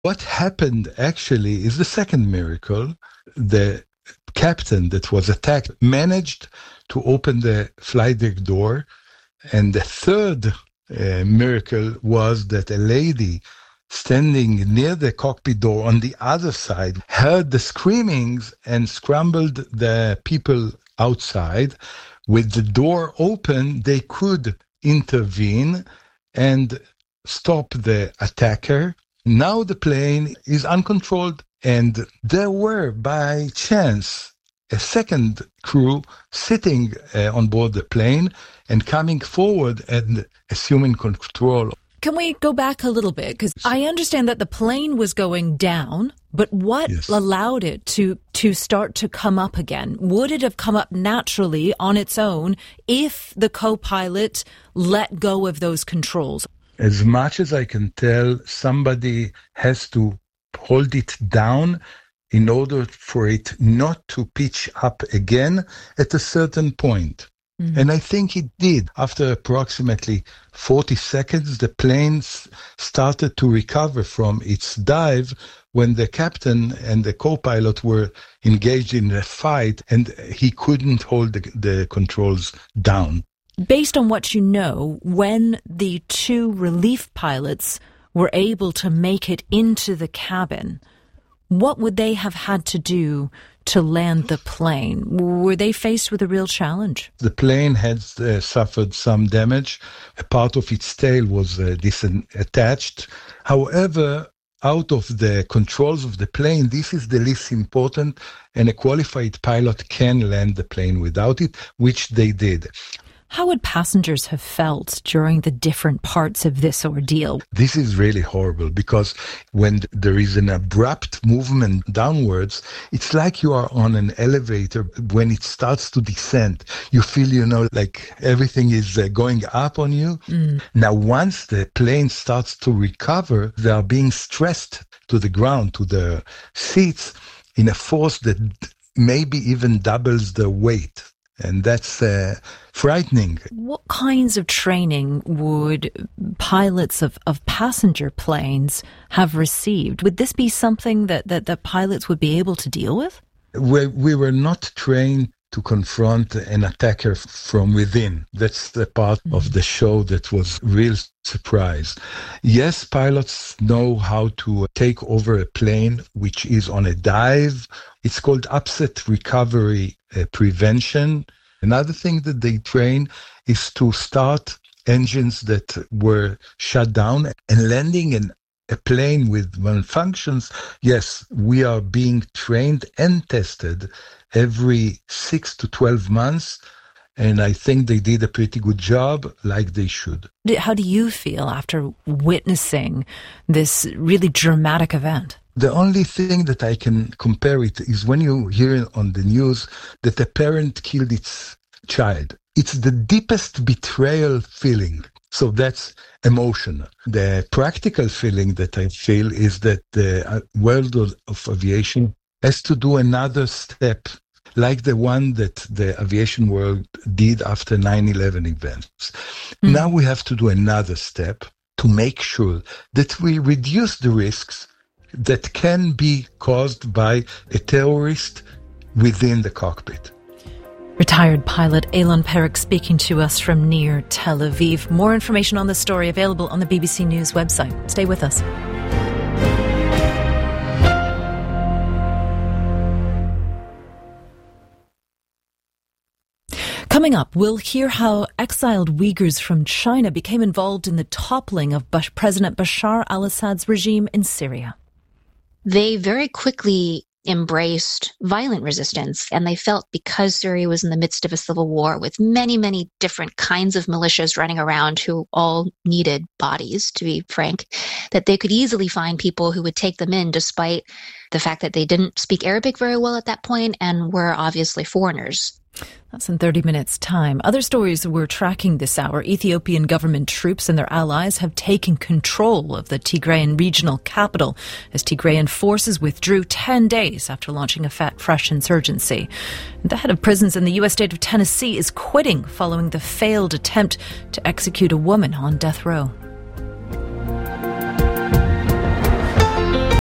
What happened actually is the second miracle. The captain that was attacked managed to open the flight deck door. And the third miracle was that a lady standing near the cockpit door on the other side heard the screamings and scrambled the people outside. With the door open, they could intervene and stop the attacker. Now the plane is uncontrolled, and there were, by chance, a second crew sitting on board the plane and coming forward and assuming control. Can we go back a little bit? Because I understand that the plane was going down, but what allowed it to start to come up again? Would it have come up naturally on its own if the co-pilot let go of those controls? As much as I can tell, somebody has to hold it down in order for it not to pitch up again at a certain point. Mm-hmm. And I think it did. After approximately 40 seconds, the plane started to recover from its dive when the captain and the co-pilot were engaged in a fight and he couldn't hold the controls down. Based on what you know, when the two relief pilots were able to make it into the cabin, what would they have had to do to land the plane? Were they faced with a real challenge? The plane had suffered some damage. A part of its tail was disattached. However, out of the controls of the plane, this is the least important, and a qualified pilot can land the plane without it, which they did. How would passengers have felt during the different parts of this ordeal? This is really horrible because when there is an abrupt movement downwards, it's like you are on an elevator. When it starts to descend, you feel, like everything is going up on you. Mm. Now, once the plane starts to recover, they are being stressed to the ground, to the seats, in a force that maybe even doubles the weight. And that's frightening. What kinds of training would pilots of passenger planes have received? Would this be something that the pilots would be able to deal with? We were not trained to confront an attacker from within. That's the part of the show that was real surprise. Yes, pilots know how to take over a plane which is on a dive. It's called upset recovery prevention. Another thing that they train is to start engines that were shut down and landing in a plane with malfunctions. Yes, we are being trained and tested every 6 to 12 months. And I think they did a pretty good job, like they should. How do you feel after witnessing this really dramatic event? The only thing that I can compare it is when you hear on the news that a parent killed its child. It's the deepest betrayal feeling. So that's emotional. The practical feeling that I feel is that the world of aviation has to do another step, like the one that the aviation world did after 9/11 events. Mm. Now we have to do another step to make sure that we reduce the risks that can be caused by a terrorist within the cockpit. Retired pilot Eylon Perek speaking to us from near Tel Aviv. More information on this story available on the BBC News website. Stay with us. Coming up, we'll hear how exiled Uyghurs from China became involved in the toppling of President Bashar al-Assad's regime in Syria. They very quickly embraced violent resistance, and they felt because Syria was in the midst of a civil war with many, many different kinds of militias running around who all needed bodies, to be frank, that they could easily find people who would take them in despite the fact that they didn't speak Arabic very well at that point and were obviously foreigners. That's in 30 minutes' time. Other stories we're tracking this hour. Ethiopian government troops and their allies have taken control of the Tigrayan regional capital as Tigrayan forces withdrew 10 days after launching a fresh insurgency. The head of prisons in the U.S. state of Tennessee is quitting following the failed attempt to execute a woman on death row.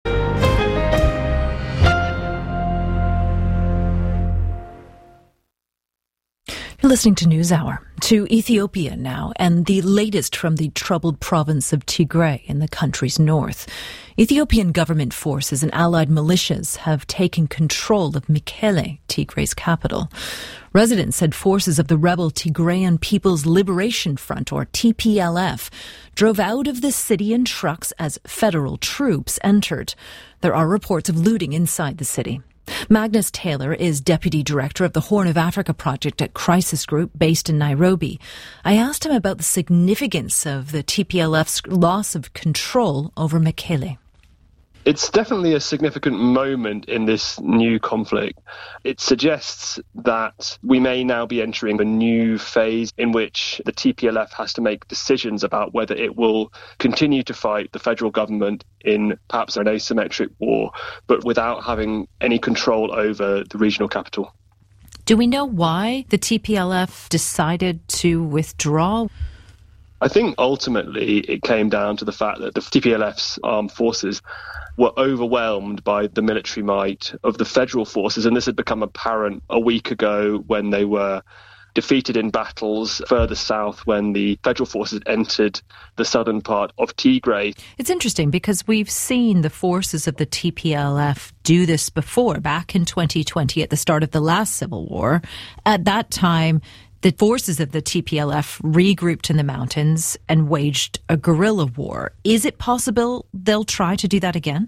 Listening to NewsHour. To Ethiopia now, and the latest from the troubled province of Tigray in the country's north. Ethiopian government forces and allied militias have taken control of Mekele, Tigray's capital. Residents said forces of the rebel Tigrayan People's Liberation Front, or TPLF, drove out of the city in trucks as federal troops entered. There are reports of looting inside the city. Magnus Taylor is Deputy Director of the Horn of Africa Project at Crisis Group based in Nairobi. I asked him about the significance of the TPLF's loss of control over Mekele. It's definitely a significant moment in this new conflict. It suggests that we may now be entering a new phase in which the TPLF has to make decisions about whether it will continue to fight the federal government in perhaps an asymmetric war, but without having any control over the regional capital. Do we know why the TPLF decided to withdraw? I think ultimately it came down to the fact that the TPLF's armed forces were overwhelmed by the military might of the federal forces, and this had become apparent a week ago when they were defeated in battles further south when the federal forces entered the southern part of Tigray. It's interesting because we've seen the forces of the TPLF do this before, back in 2020 at the start of the last civil war. At that time, the forces of the TPLF regrouped in the mountains and waged a guerrilla war. Is it possible they'll try to do that again?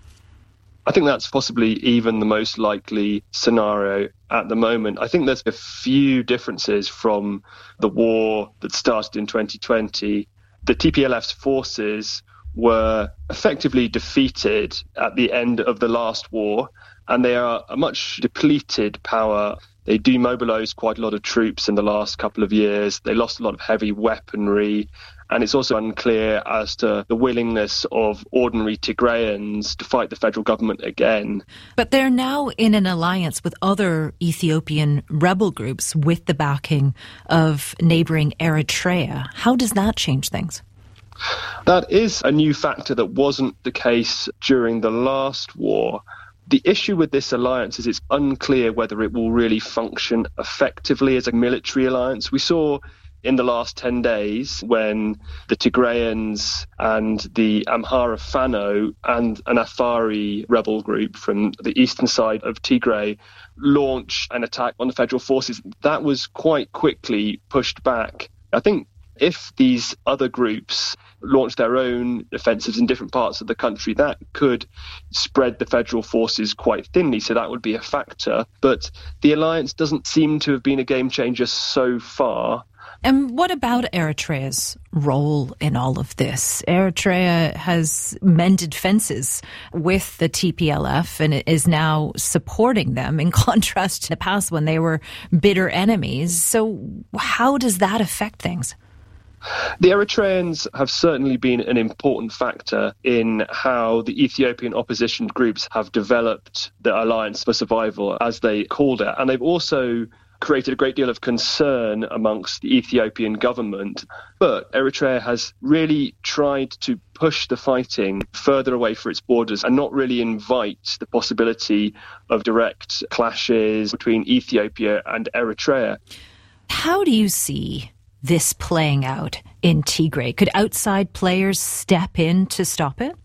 I think that's possibly even the most likely scenario at the moment. I think there's a few differences from the war that started in 2020. The TPLF's forces were effectively defeated at the end of the last war, and they are a much depleted power. They demobilised quite a lot of troops in the last couple of years. They lost a lot of heavy weaponry. And it's also unclear as to the willingness of ordinary Tigrayans to fight the federal government again. But they're now in an alliance with other Ethiopian rebel groups with the backing of neighbouring Eritrea. How does that change things? That is a new factor that wasn't the case during the last war. The issue with this alliance is it's unclear whether it will really function effectively as a military alliance. We saw in the last 10 days when the Tigrayans and the Amhara Fano and an Afari rebel group from the eastern side of Tigray launched an attack on the federal forces. That was quite quickly pushed back. I think if these other groups launch their own offensives in different parts of the country, that could spread the federal forces quite thinly, so that would be a factor. But the alliance doesn't seem to have been a game changer so far. And what about Eritrea's role in all of this? Eritrea has mended fences with the TPLF and is now supporting them, in contrast to the past when they were bitter enemies. So how does that affect things? The Eritreans have certainly been an important factor in how the Ethiopian opposition groups have developed the Alliance for Survival, as they called it. And they've also created a great deal of concern amongst the Ethiopian government. But Eritrea has really tried to push the fighting further away from its borders and not really invite the possibility of direct clashes between Ethiopia and Eritrea. How do you see this playing out in Tigray? Could outside players step in to stop it?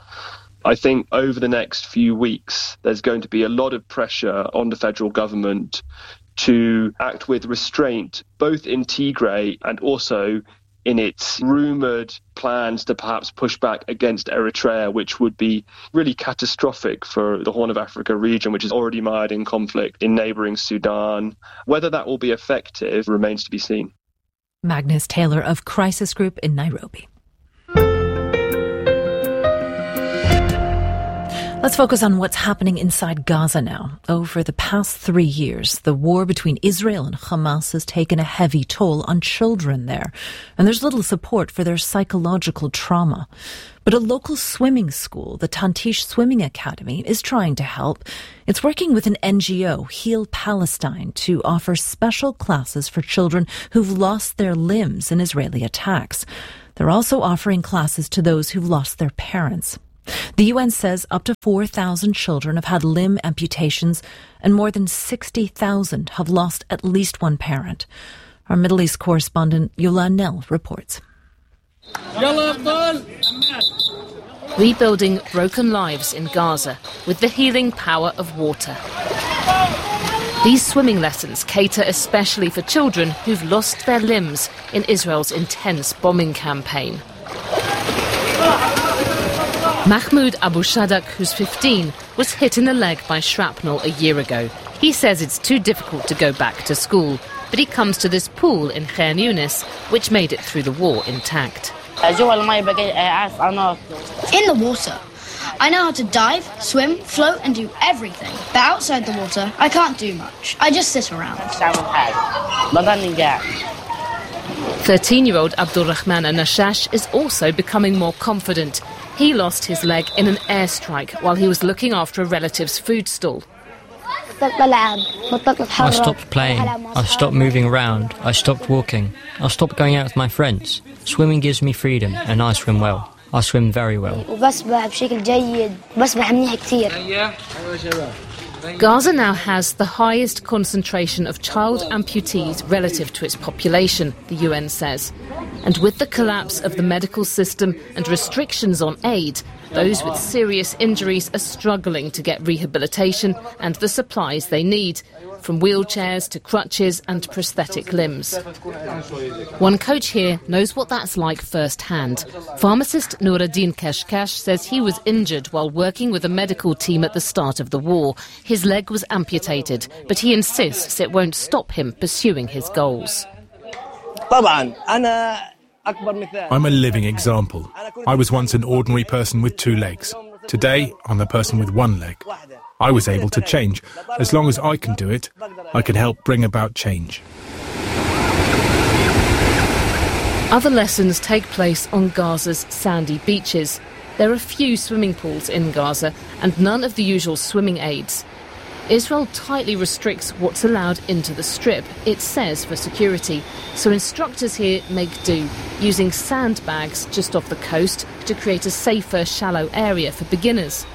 I think over the next few weeks, there's going to be a lot of pressure on the federal government to act with restraint, both in Tigray and also in its rumoured plans to perhaps push back against Eritrea, which would be really catastrophic for the Horn of Africa region, which is already mired in conflict in neighbouring Sudan. Whether that will be effective remains to be seen. Magnus Taylor of Crisis Group in Nairobi. Let's focus on what's happening inside Gaza now. Over the past 3 years, the war between Israel and Hamas has taken a heavy toll on children there, and there's little support for their psychological trauma. But a local swimming school, the Tantish Swimming Academy, is trying to help. It's working with an NGO, Heal Palestine, to offer special classes for children who've lost their limbs in Israeli attacks. They're also offering classes to those who've lost their parents. The UN says up to 4,000 children have had limb amputations and more than 60,000 have lost at least one parent. Our Middle East correspondent Yolan Nell reports. Rebuilding broken lives in Gaza with the healing power of water. These swimming lessons cater especially for children who've lost their limbs in Israel's intense bombing campaign. Mahmoud Abu Shadak, who's 15, was hit in the leg by shrapnel a year ago. He says it's too difficult to go back to school, but he comes to this pool in Khan Yunis, which made it through the war intact. In the water, I know how to dive, swim, float and do everything. But outside the water, I can't do much. I just sit around. 13-year-old Abdulrahman Al-Nashash is also becoming more confident. He lost his leg in an airstrike while he was looking after a relative's food stall. I stopped playing, I stopped moving around, I stopped walking, I stopped going out with my friends. Swimming gives me freedom and I swim well. I swim very well. Gaza now has the highest concentration of child amputees relative to its population, the UN says. And with the collapse of the medical system and restrictions on aid, those with serious injuries are struggling to get rehabilitation and the supplies they need, from wheelchairs to crutches and prosthetic limbs. One coach here knows what that's like firsthand. Pharmacist Nuruddin Kashkash says he was injured while working with a medical team at the start of the war. His leg was amputated, but he insists it won't stop him pursuing his goals. I'm a living example. I was once an ordinary person with 2 legs. Today, I'm a person with 1 leg. I was able to change. As long as I can do it, I can help bring about change. Other lessons take place on Gaza's sandy beaches. There are few swimming pools in Gaza and none of the usual swimming aids. Israel tightly restricts what's allowed into the strip, it says for security, so instructors here make do, using sandbags just off the coast to create a safer, shallow area for beginners.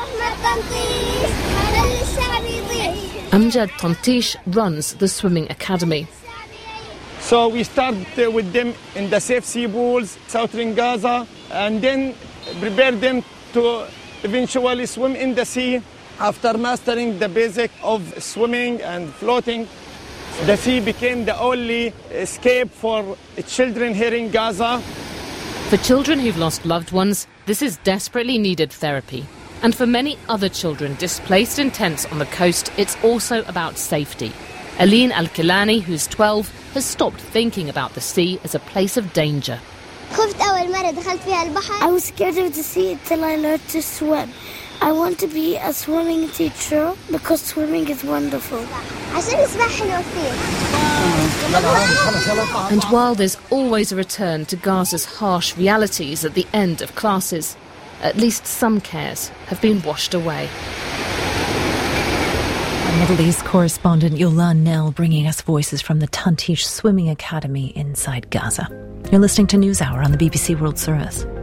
Amjad Tantish runs the swimming academy. So we start with them in the safe sea pools, southern Gaza, and then prepare them to eventually swim in the sea. After mastering the basic of swimming and floating, the sea became the only escape for children here in Gaza. For children who've lost loved ones, this is desperately needed therapy. And for many other children displaced in tents on the coast, it's also about safety. Aline Al-Kilani, who's 12, has stopped thinking about the sea as a place of danger. I was scared of the sea until I learned to swim. I want to be a swimming teacher because swimming is wonderful. And while there's always a return to Gaza's harsh realities at the end of classes, at least some cares have been washed away. Our Middle East correspondent Yolan Nell bringing us voices from the Tantish Swimming Academy inside Gaza. You're listening to NewsHour on the BBC World Service.